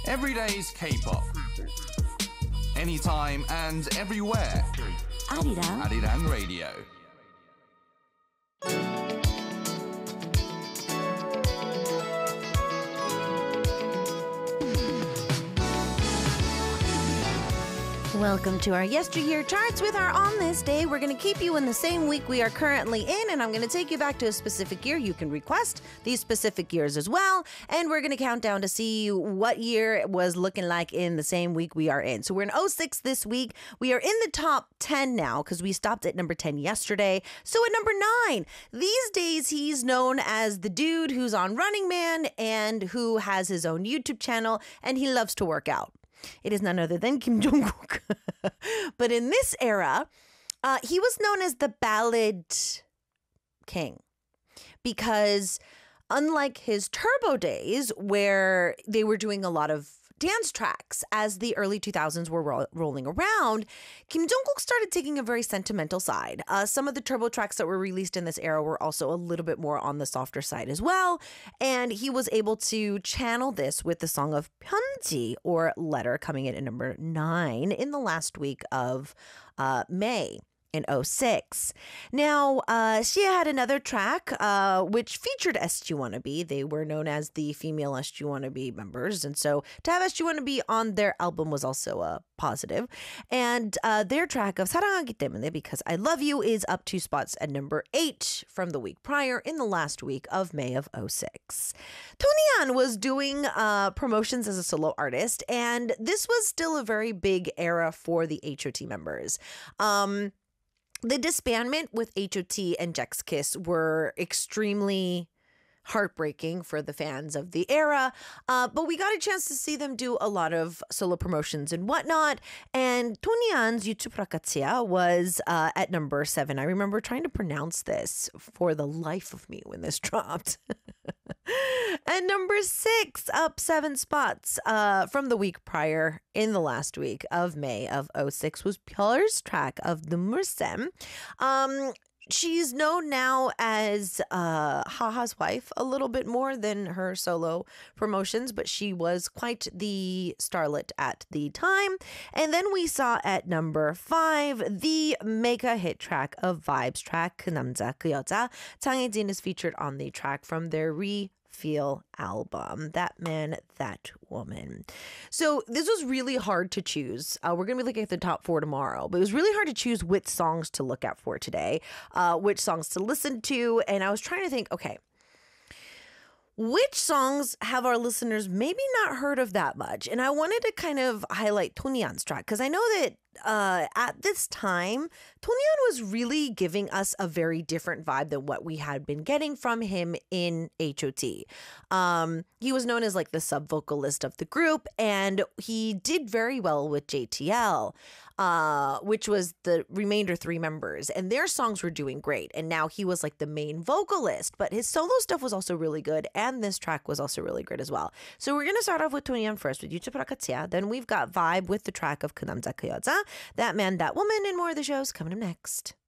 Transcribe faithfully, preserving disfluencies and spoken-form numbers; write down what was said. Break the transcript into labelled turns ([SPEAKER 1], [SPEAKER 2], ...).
[SPEAKER 1] Everyday's K-pop. Anytime and everywhere.
[SPEAKER 2] 아리랑
[SPEAKER 1] Arirang Radio.
[SPEAKER 2] Welcome to our Yesteryear Charts with our On This Day. We're going to keep you in the same week we are currently in, and I'm going to take you back to a specific year. You can request these specific years as well, and we're going to count down to see what year it was looking like in the same week we are in. So we're in oh six this week. We are in the top ten now because we stopped at number ten yesterday. So at number nine, these days he's known as the dude who's on Running Man and who has his own YouTube channel, and he loves to work out. It is none other than Kim Jong-kook. But in this era, uh, he was known as the ballad king because unlike his Turbo days where they were doing a lot of dance tracks as the early two thousands were ro- rolling around, Kim Jong-kook started taking a very sentimental side. Uh, some of the Turbo tracks that were released in this era were also a little bit more on the softer side as well, and he was able to channel this with the song of 편지, or Letter, coming in at number nine in the last week of uh, May. In oh six. Now, uh, Sia had another track uh, which featured S G Wannabe. They were known as the female S G Wannabe members. And so to have S G Wannabe on their album was also a positive. And uh, their track of 사랑하기 때문에, Because I Love You, is up two spots at number eight from the week prior in the last week of May of oh six. Tony An was doing uh, promotions as a solo artist, and this was still a very big era for the H O T members. Um... The disbandment with H O T and Jax Kiss were extremely heartbreaking for the fans of the era, uh, but we got a chance to see them do a lot of solo promotions and whatnot, and Tony An's YouTube Prakatsia was uh, at number seven. I remember trying to pronounce this for the life of me when this dropped. At number six, up seven spots uh, from the week prior in the last week of May of oh six, was Pyeol's track of Nummursem. Um, she's known now as uh, Haha's wife a little bit more than her solo promotions, but she was quite the starlet at the time. And then we saw at number five the mega hit track of Vibes track, 그 남자 그 여자. 장혜진 is featured on the track from their re Feel album, That Man, That Woman. So this was really hard to choose. Uh, we're going to be looking at the top four tomorrow, but it was really hard to choose which songs to look at for today, uh, which songs to listen to. And I was trying to think, okay, which songs have our listeners maybe not heard of that much? And I wanted to kind of highlight Tony An's track because I know that uh, at this time, Tony An was really giving us a very different vibe than what we had been getting from him in H O T. Um, he was known as like the sub-vocalist of the group, and he did very well with J T L, uh, which was the remainder three members, and their songs were doing great. And now he was like the main vocalist, but his solo stuff was also really good, and this track was also really great as well. So we're going to start off with Tony An first with YouTube Prakatsia. Then we've got Vibe with the track of 그 남자 그 여자, That Man, That Woman, and more of the shows coming up next.